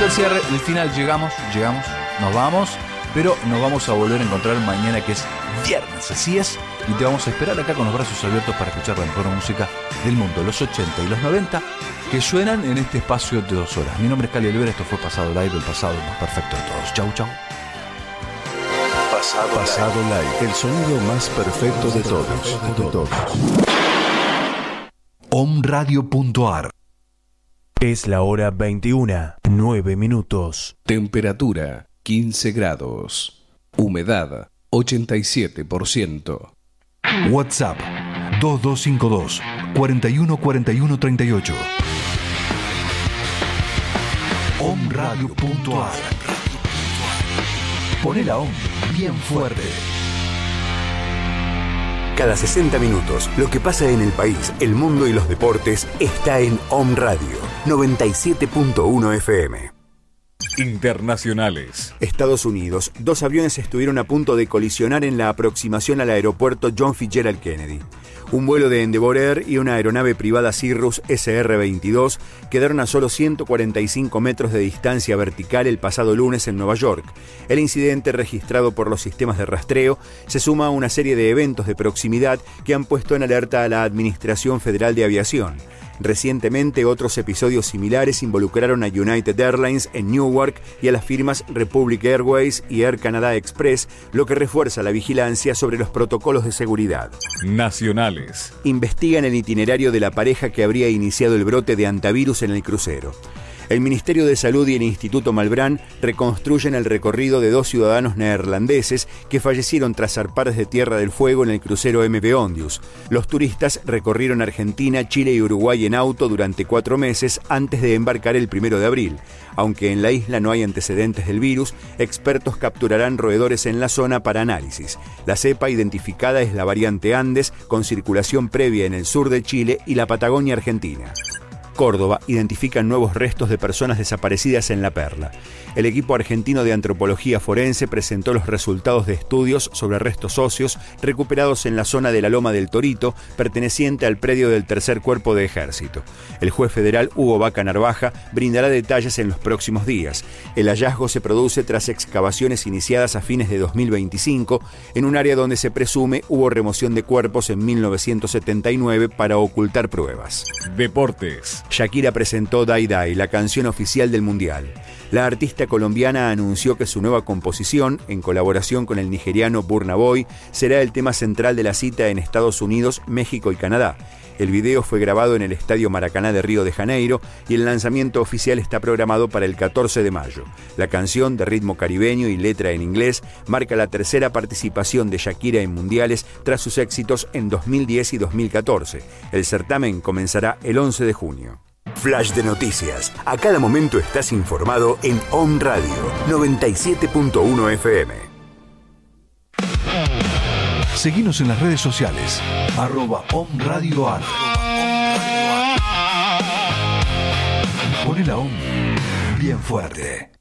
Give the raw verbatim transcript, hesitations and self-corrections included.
al cierre, el final, llegamos, llegamos, nos vamos, pero nos vamos a volver a encontrar mañana, que es viernes, así es, y te vamos a esperar acá con los brazos abiertos para escuchar la mejor música del mundo, los ochenta y los noventa, que suenan en este espacio de dos horas. Mi nombre es Cali Olivera, esto fue Pasado Live, el pasado más perfecto de todos. Chau, chau. Pasado, Pasado Live. Live, el sonido más perfecto de todos, de todos. Omradio punto ar. Es la hora veintiuna, nueve minutos. Temperatura quince grados. Humedad ochenta y siete por ciento. WhatsApp dos dos cinco dos, cuatro uno cuatro uno tres ocho. Omradio punto ar. Poné la O M bien fuerte. Cada sesenta minutos, lo que pasa en el país, el mundo y los deportes está en Om Radio noventa y siete punto uno F M. Internacionales. Estados Unidos. Dos aviones estuvieron a punto de colisionar en la aproximación al aeropuerto John Fitzgerald Kennedy. Un vuelo de Endeavour Air y una aeronave privada Cirrus S R veintidós quedaron a solo ciento cuarenta y cinco metros de distancia vertical el pasado lunes en Nueva York. El incidente, registrado por los sistemas de rastreo, se suma a una serie de eventos de proximidad que han puesto en alerta a la Administración Federal de Aviación. Recientemente, otros episodios similares involucraron a United Airlines en Newark y a las firmas Republic Airways y Air Canada Express, lo que refuerza la vigilancia sobre los protocolos de seguridad. Nacionales. Investigan el itinerario de la pareja que habría iniciado el brote de hantavirus en el crucero. El Ministerio de Salud y el Instituto Malbrán reconstruyen el recorrido de dos ciudadanos neerlandeses que fallecieron tras zarpar desde Tierra del Fuego en el crucero M V Ondius. Los turistas recorrieron Argentina, Chile y Uruguay en auto durante cuatro meses antes de embarcar el primero de abril. Aunque en la isla no hay antecedentes del virus, expertos capturarán roedores en la zona para análisis. La cepa identificada es la variante Andes, con circulación previa en el sur de Chile y la Patagonia Argentina. Córdoba identifican nuevos restos de personas desaparecidas en La Perla. El equipo argentino de antropología forense presentó los resultados de estudios sobre restos óseos recuperados en la zona de la Loma del Torito, perteneciente al predio del Tercer Cuerpo de Ejército. El juez federal Hugo Vaca Narvaja brindará detalles en los próximos días. El hallazgo se produce tras excavaciones iniciadas a fines de dos mil veinticinco en un área donde se presume hubo remoción de cuerpos en mil novecientos setenta y nueve para ocultar pruebas. Deportes. Shakira presentó Dai Dai, la canción oficial del Mundial. La artista colombiana anunció que su nueva composición, en colaboración con el nigeriano Burna Boy, será el tema central de la cita en Estados Unidos, México y Canadá. El video fue grabado en el Estadio Maracaná de Río de Janeiro y el lanzamiento oficial está programado para el catorce de mayo. La canción, de ritmo caribeño y letra en inglés, marca la tercera participación de Shakira en mundiales tras sus éxitos en dos mil diez y dos mil catorce. El certamen comenzará el once de junio. Flash de noticias. A cada momento estás informado en Om Radio noventa y siete punto uno F M. Seguinos en las redes sociales, arroba omradioar. Poné la O M bien fuerte.